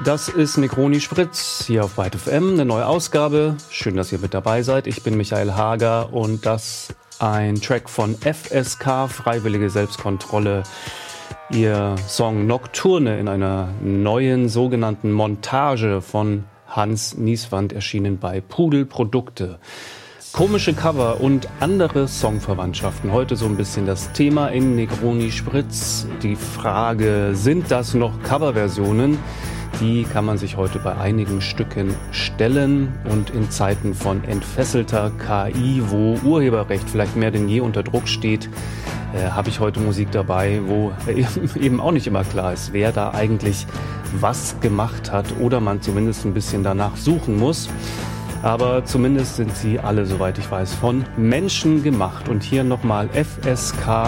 Das ist Negroni Spritz hier auf Byte FM, eine neue Ausgabe. Schön, dass ihr mit dabei seid. Ich bin Michael Hager und das ein Track von FSK, Freiwillige Selbstkontrolle. Ihr Song Nocturne in einer neuen sogenannten Montage von Hans Nieswand, erschienen bei Pudel Produkte. Komische Cover und andere Songverwandtschaften. Heute so ein bisschen das Thema in Negroni Spritz. Die Frage, sind das noch Coverversionen? Die kann man sich heute bei einigen Stücken stellen. Und in Zeiten von entfesselter KI, wo Urheberrecht vielleicht mehr denn je unter Druck steht, habe ich heute Musik dabei, wo eben auch nicht immer klar ist, wer da eigentlich was gemacht hat oder man zumindest ein bisschen danach suchen muss. Aber zumindest sind sie alle, soweit ich weiß, von Menschen gemacht. Und hier nochmal FSK